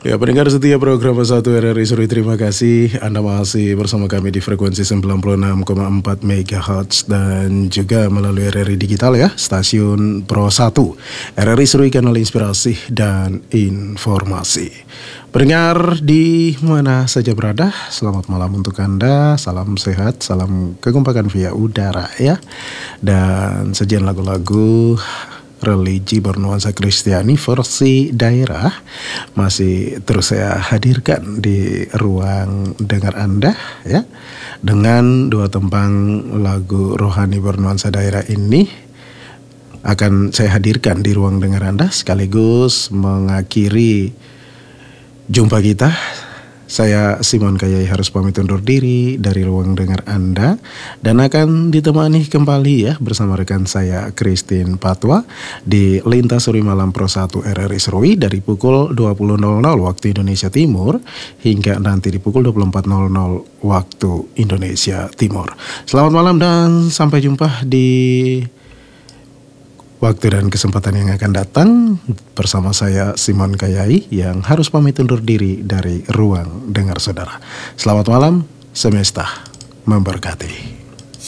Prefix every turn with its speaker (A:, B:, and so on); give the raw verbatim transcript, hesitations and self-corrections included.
A: Ya, pendengar setia program satu R R I Serui, terima kasih Anda masih bersama kami di frekuensi sembilan puluh enam koma empat megahertz dan juga melalui R R I Digital ya, stasiun Pro satu. R R I Serui, kanal inspirasi dan informasi. Pendengar di mana saja berada, selamat malam untuk Anda, salam sehat, salam kekompakan via udara ya. Dan sajian lagu-lagu religi bernuansa Kristiani versi daerah masih terus saya hadirkan di ruang dengar Anda ya, dengan dua tembang lagu rohani bernuansa daerah ini akan saya hadirkan di ruang dengar Anda sekaligus mengakhiri jumpa kita. Saya Simon Kayai harus pamit undur diri dari ruang dengar Anda dan akan ditemani kembali ya bersama rekan saya Christine Patwa di Lintas Serui Malam Pro satu R R I Serui dari pukul dua puluh nol nol waktu Indonesia Timur hingga nanti di pukul dua puluh empat nol nol waktu Indonesia Timur. Selamat malam dan sampai jumpa di waktu dan kesempatan yang akan datang bersama saya Simon Kayai yang harus pamit undur diri dari ruang dengar saudara. Selamat malam, semesta memberkati.